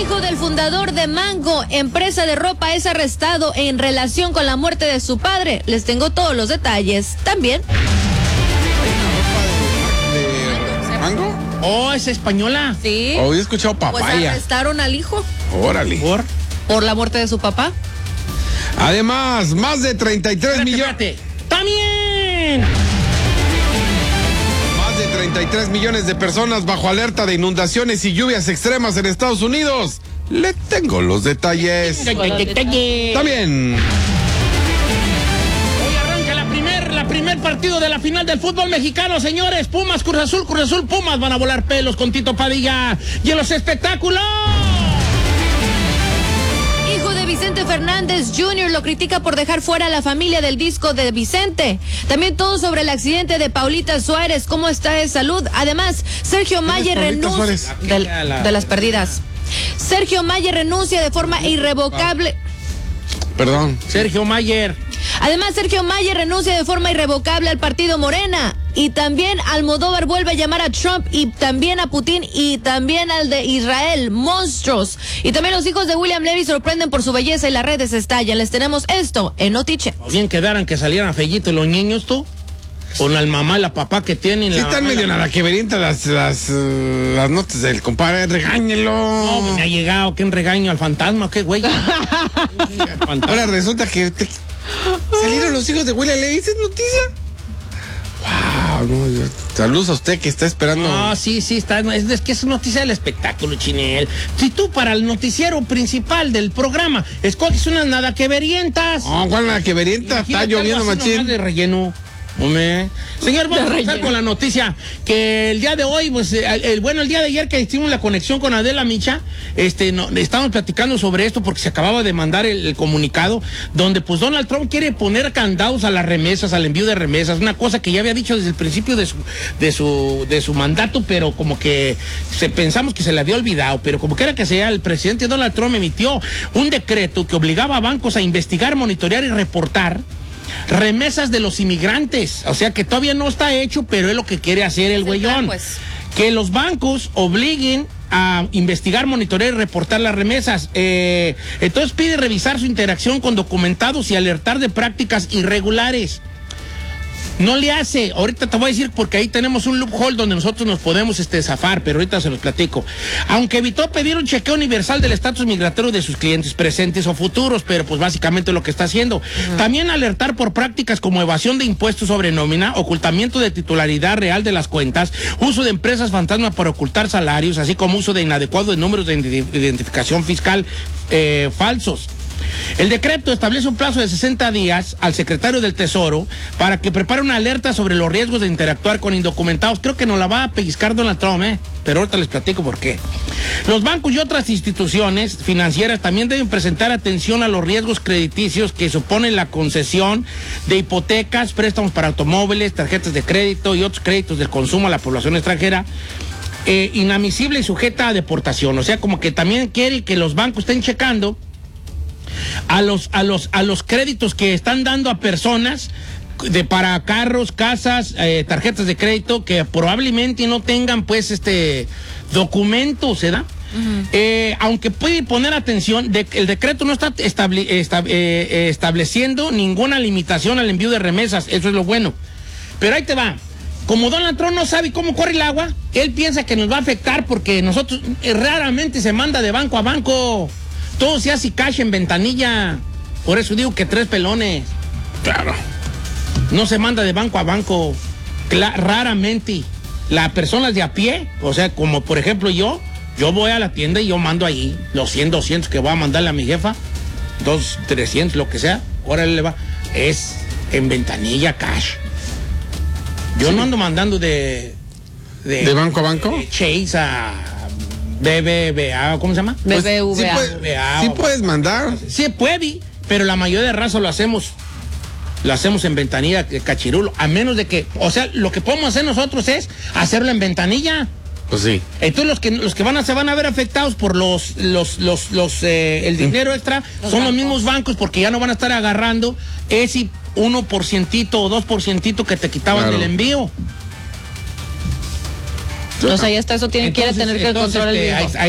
Hijo del fundador de Mango, empresa de ropa, es arrestado en relación con la muerte de su padre. Les tengo todos los detalles. También. ¿De Mango? Oh, es española. Sí. Oh, he escuchado Pues papaya. arrestaron al hijo Órale. por la muerte de su papá. Además, más de 33 millones. Espérate. ¡También! Más de 33 millones de personas bajo alerta de inundaciones y lluvias extremas en Estados Unidos. Le tengo los detalles. También. Hoy arranca la primer partido de la final del fútbol mexicano, señores. Pumas, Cruz Azul, Pumas van a volar pelos con Tito Padilla. Y en los espectáculos... Hijo de Vicente Fernández Jr. lo critica por dejar fuera a la familia del disco de Vicente. También todo sobre el accidente de Paulita Suárez, cómo está de salud. Además, Sergio Mayer renuncia de las perdidas. Sergio Mayer renuncia de forma irrevocable. Perdón. Sergio Mayer. Además, Sergio Mayer renuncia de forma irrevocable al partido Morena. Y también Almodóvar vuelve a llamar a Trump y también a Putin y también al de Israel, monstruos. Y también los hijos de William Levy sorprenden por su belleza y las redes estallan. Les tenemos esto en Notiche. Bien quedaran que salieran feyitos los niños, tú. Con la mamá y la papá que tienen. Sí, están medio nada que verientas las notas del compadre. Regáñelo. No, me ha llegado. ¿Quién regaño al fantasma? ¿Qué güey? Ahora resulta que salieron los hijos de William Levy. ¿Es noticia? Wow, no, saludos a usted que está esperando. No, sí, está. Es que es noticia del espectáculo, Chinel. Si tú para el noticiero principal del programa escoges unas nada que verientas. No, ¿cuál nada que verienta? Está lloviendo, machín. De relleno. Hombre. Señor, vamos a empezar con la noticia que el día de hoy, pues, el día de ayer que hicimos la conexión con Adela Micha, estábamos platicando sobre esto porque se acababa de mandar el comunicado donde pues Donald Trump quiere poner candados a las remesas, al envío de remesas, una cosa que ya había dicho desde el principio de su mandato, pero como que pensamos que se le había olvidado, pero como quiera que sea, el presidente Donald Trump emitió un decreto que obligaba a bancos a investigar, monitorear y reportar remesas de los inmigrantes. O sea que todavía no está hecho, pero es lo que quiere hacer el güeyón. Pues. Que los bancos obliguen a investigar, monitorear y reportar las remesas. Entonces pide revisar su interacción con documentados y alertar de prácticas irregulares. No le hace, ahorita te voy a decir porque ahí tenemos un loophole donde nosotros nos podemos zafar, pero ahorita se los platico. Aunque evitó pedir un chequeo universal del estatus migratorio de sus clientes presentes o futuros, pero pues básicamente lo que está haciendo. También alertar por prácticas como evasión de impuestos sobre nómina, ocultamiento de titularidad real de las cuentas, uso de empresas fantasma para ocultar salarios, así como uso de inadecuado de números de identificación fiscal falsos. El decreto establece un plazo de 60 días al secretario del Tesoro para que prepare una alerta sobre los riesgos de interactuar con indocumentados. Creo que nos la va a pellizcar Donald Trump, pero ahorita les platico por qué. Los bancos y otras instituciones financieras también deben presentar atención a los riesgos crediticios que suponen la concesión de hipotecas, préstamos para automóviles, tarjetas de crédito y otros créditos del consumo a la población extranjera. Inadmisible y sujeta a deportación. O sea, como que también quiere que los bancos estén checando a los créditos que están dando a personas para carros, casas, tarjetas de crédito que probablemente no tengan pues documentos, ¿verdad? Aunque puede poner atención, el decreto no está estableciendo ninguna limitación al envío de remesas, eso es lo bueno. Pero ahí te va. Como Donald Trump no sabe cómo corre el agua, él piensa que nos va a afectar porque nosotros raramente se manda de banco a banco. Todo se hace cash en ventanilla. Por eso digo que 3 pelones. Claro. No se manda de banco a banco. Raramente. Las personas de a pie, o sea, como por ejemplo yo voy a la tienda y yo mando ahí los 100, 200 que voy a mandarle a mi jefa. 200, 300, lo que sea. Órale, le va. Es en ventanilla cash. Yo no ando mandando de banco a banco. Chase a BBVA, ¿cómo se llama? BBVA. Sí puedes mandar. Sí puede, pero la mayoría de raza lo hacemos en ventanilla, cachirulo, a menos de que, o sea, lo que podemos hacer nosotros es hacerlo en ventanilla. Pues sí. Entonces los que se van a ver afectados por el dinero extra son los mismos bancos porque ya no van a estar agarrando ese 1% o 2% que te quitaban del envío. O sea, ya está, eso quiere tener que controlar el